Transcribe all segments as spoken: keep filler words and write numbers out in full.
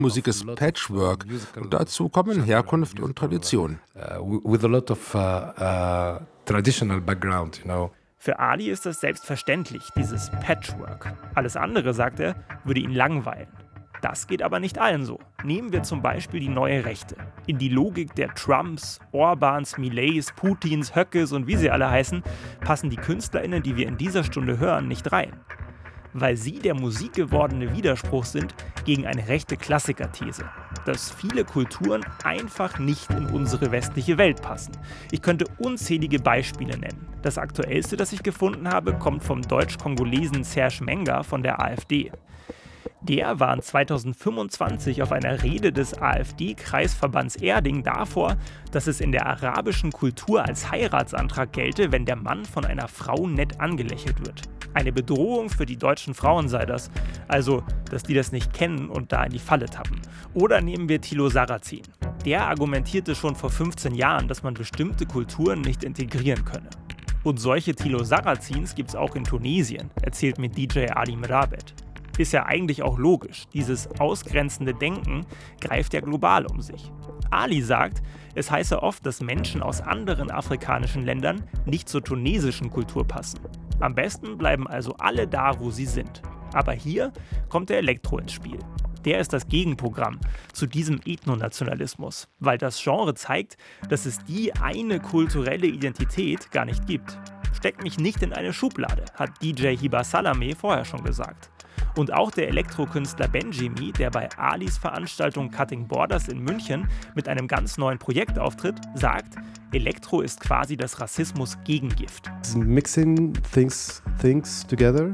Musik ist Patchwork und dazu kommen Herkunft und Tradition. With a lot of uh, uh, traditional background, you know. Für Ali ist das selbstverständlich, dieses Patchwork. Alles andere, sagt er, würde ihn langweilen. Das geht aber nicht allen so. Nehmen wir zum Beispiel die neue Rechte. In die Logik der Trumps, Orbans, Millets, Putins, Höckes und wie sie alle heißen, passen die KünstlerInnen, die wir in dieser Stunde hören, nicht rein. Weil sie der Musik gewordene Widerspruch sind gegen eine rechte Klassikerthese, dass viele Kulturen einfach nicht in unsere westliche Welt passen. Ich könnte unzählige Beispiele nennen. Das aktuellste, das ich gefunden habe, kommt vom Deutsch-Kongolesen Serge Menga von der AfD. Der warnt zweitausendfünfundzwanzig auf einer Rede des AfD-Kreisverbands Erding davor, dass es in der arabischen Kultur als Heiratsantrag gelte, wenn der Mann von einer Frau nett angelächelt wird. Eine Bedrohung für die deutschen Frauen sei das, also dass die das nicht kennen und da in die Falle tappen. Oder nehmen wir Thilo Sarrazin. Der argumentierte schon vor fünfzehn Jahren, dass man bestimmte Kulturen nicht integrieren könne. Und solche Thilo Sarrazins gibt es auch in Tunesien, erzählt mir D J Ali Merabet. Ist ja eigentlich auch logisch, dieses ausgrenzende Denken greift ja global um sich. Ali sagt, es heiße oft, dass Menschen aus anderen afrikanischen Ländern nicht zur tunesischen Kultur passen. Am besten bleiben also alle da, wo sie sind. Aber hier kommt der Elektro ins Spiel. Der ist das Gegenprogramm zu diesem Ethnonationalismus, weil das Genre zeigt, dass es die eine kulturelle Identität gar nicht gibt. Steckt mich nicht in eine Schublade, hat D J Hiba Salameh vorher schon gesagt. Und auch der Elektrokünstler Benjimi, der bei Alis Veranstaltung Cutting Borders in München mit einem ganz neuen Projekt auftritt, sagt, Elektro ist quasi das Rassismus-Gegengift. Mixing things, things together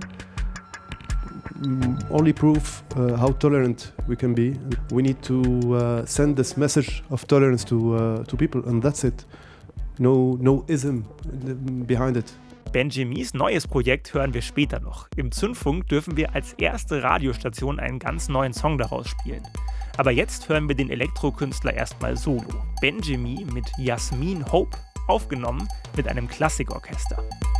only prove uh, how tolerant we can be. We need to uh, send this message of tolerance to, uh, to people and that's it. No, no ism behind it. Benjimis neues Projekt hören wir später noch. Im Zündfunk dürfen wir als erste Radiostation einen ganz neuen Song daraus spielen. Aber jetzt hören wir den Elektrokünstler erstmal solo. Benjimi mit Yasmin Hope, aufgenommen mit einem Klassikorchester.